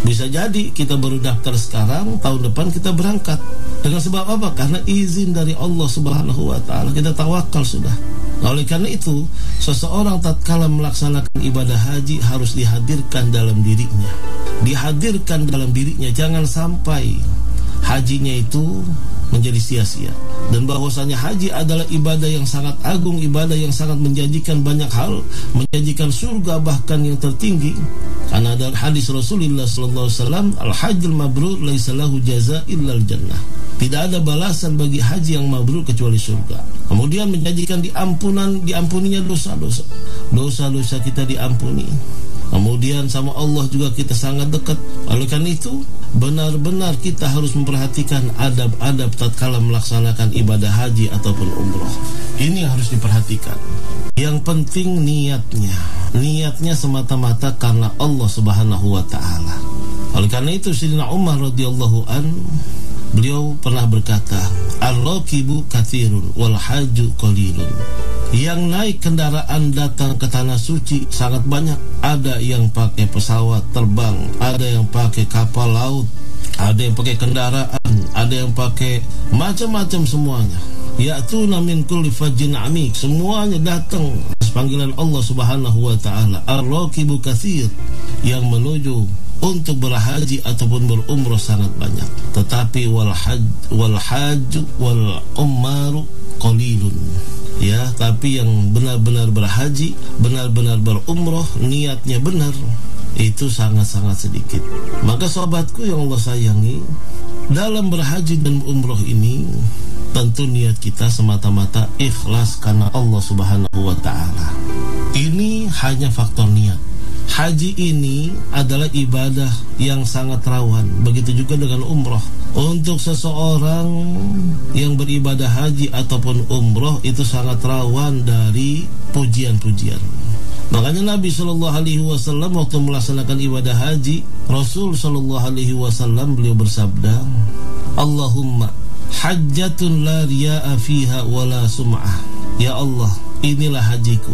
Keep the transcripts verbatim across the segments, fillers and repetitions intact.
Bisa jadi kita baru daftar sekarang, tahun depan kita berangkat. Dengan sebab apa? Karena izin dari Allah Subhanahu wa ta'ala. Kita tawakal sudah. Nah, oleh karena itu, seseorang tatkala melaksanakan ibadah haji harus dihadirkan dalam dirinya. Dihadirkan dalam dirinya, jangan sampai hajinya itu menjadi sia-sia. Dan bahwasanya haji adalah ibadah yang sangat agung, ibadah yang sangat menjanjikan banyak hal, menjanjikan surga bahkan yang tertinggi. Karena ada hadis Rasulullah sallallahu alaihi wasallam, al-hajjul mabrur laisa lahu jazaa illal jannah. Tidak ada balasan bagi haji yang mabrur kecuali surga. Kemudian menjanjikan diampunan, diampuninya dosa-dosa. Dosa-dosa kita diampuni. Kemudian sama Allah juga kita sangat dekat. Oleh karena itu, benar-benar kita harus memperhatikan adab-adab tatkala melaksanakan ibadah haji ataupun umroh. Ini yang harus diperhatikan. Yang penting niatnya. Niatnya semata-mata karena Allah Subhanahu wa ta'ala. Oleh karena itu Sayyidina Umar radhiyallahu an, beliau pernah berkata, "Ar-rakibu katsirun wal haju qalilun." Yang naik kendaraan datang ke tanah suci sangat banyak. Ada yang pakai pesawat terbang, ada yang pakai kapal laut, ada yang pakai kendaraan, ada yang pakai macam-macam semuanya. Ya'tuna min kulli fajjin amik, semuanya datang atas panggilan Allah Subhanahu wa ta'ala. Ar-rakibu katsir, yang menuju untuk berhaji ataupun berumrah sangat banyak. Tetapi wal haj wal haj wal ummaru qalilun. Ya, tapi yang benar-benar berhaji, benar-benar berumrah, niatnya benar, itu sangat-sangat sedikit. Maka sahabatku yang Allah sayangi, dalam berhaji dan umrah ini tentu niat kita semata-mata ikhlas karena Allah Subhanahu wa ta'ala. Ini hanya faktor niat. Haji ini adalah ibadah yang sangat rawan. Begitu juga dengan umroh. Untuk seseorang yang beribadah haji ataupun umroh itu sangat rawan dari pujian-pujian. Makanya Nabi shallallahu alaihi wasallam waktu melaksanakan ibadah haji, Rasul shallallahu alaihi wasallam beliau bersabda, "Allahumma hajjatun la riya'a fiha wala sum'ah." Ya Allah, inilah hajiku.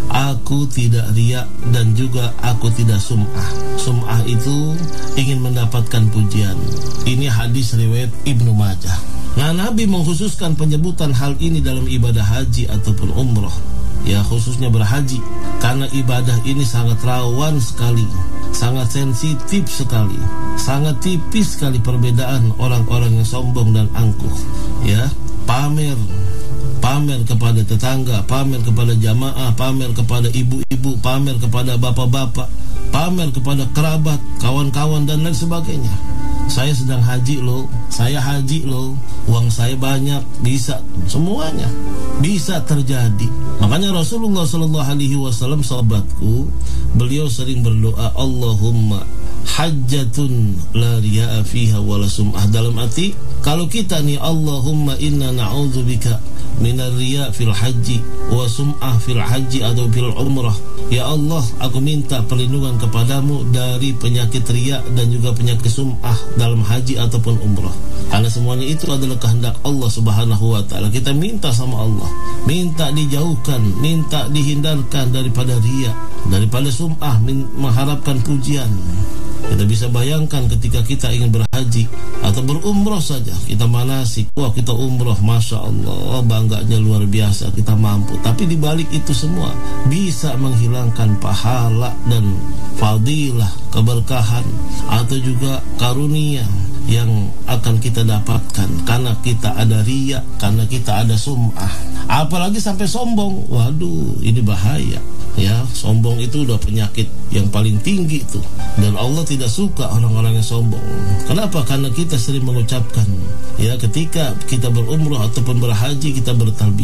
Aku tidak riya dan juga aku tidak sum'ah. Sum'ah itu ingin mendapatkan pujian. Ini hadis riwayat Ibnu Majah. Nah, Nabi mengkhususkan penyebutan hal ini dalam ibadah haji ataupun umroh. Ya, khususnya berhaji. Karena ibadah ini sangat rawan sekali, sangat sensitif sekali, sangat tipis sekali perbedaan orang-orang yang sombong dan angkuh. Ya, pamer pamer kepada tetangga, pamer kepada jamaah, pamer kepada ibu-ibu, pamer kepada bapak-bapak, pamer kepada kerabat, kawan-kawan dan lain sebagainya. Saya sedang haji loh, saya haji loh, uang saya banyak, bisa, semuanya bisa terjadi. Makanya Rasulullah Sallallahu Alaihi Wasallam, sahabatku, beliau sering berdoa, Allahumma hajjatun la riya'a fiha wala sum'ah. Dalam arti, kalau kita nih, Allahumma inna na'udzubika minar riya' fil haji wa sum'ah fil haji atau fil umrah. Ya Allah, aku minta perlindungan kepadamu dari penyakit riya dan juga penyakit sum'ah dalam haji ataupun umrah. Karena semuanya itu adalah kehendak Allah Subhanahu wa ta'ala. Kita minta sama Allah, minta dijauhkan, minta dihindarkan daripada riya, daripada sum'ah, mengharapkan pujian. Kita bisa bayangkan ketika kita ingin berhaji atau berumrah saja, kita manasik, wah kita umrah, Masya Allah, bangganya luar biasa, kita mampu. Tapi dibalik itu semua bisa menghilangkan pahala dan fadilah, keberkahan atau juga karunia yang akan kita dapatkan karena kita ada riya, karena kita ada sum'ah. Apalagi sampai sombong, waduh, ini bahaya. Ya, sombong itu udah penyakit yang paling tinggi itu. Dan Allah tidak suka orang-orang yang sombong. Kenapa? Karena kita sering mengucapkan, ya, ketika kita berumrah ataupun berhaji, kita bertalbiyah,